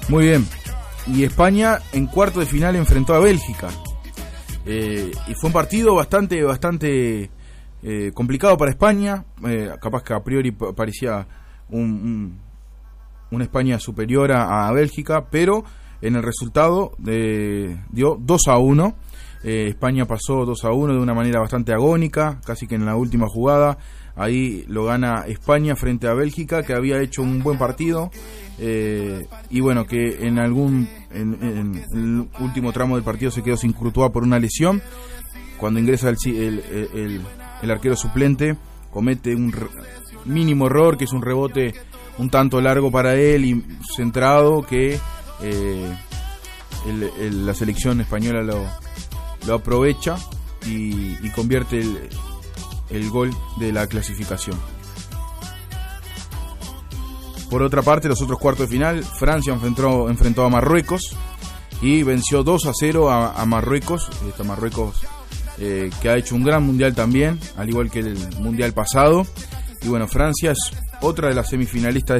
Muy bien. Y España en cuarto de final enfrentó a Bélgica. Y fue un partido bastante complicado para España. Capaz que a priori parecía una España superior a Bélgica, pero en el resultado dio 2-1. España pasó 2-1 de una manera bastante agónica, casi que en la última jugada. Ahí lo gana España frente a Bélgica, que había hecho un buen partido, y bueno, que en el último tramo del partido se quedó sin Courtois por una lesión. Cuando ingresa el arquero suplente, comete un mínimo error, que es un rebote un tanto largo para él y centrado, que la selección española lo aprovecha y convierte el gol de la clasificación. Por otra parte, los otros cuartos de final, Francia enfrentó a Marruecos y venció 2-0 a Marruecos. Marruecos que ha hecho un gran mundial también, al igual que el mundial pasado. Y bueno, Francia es otra de las semifinalistas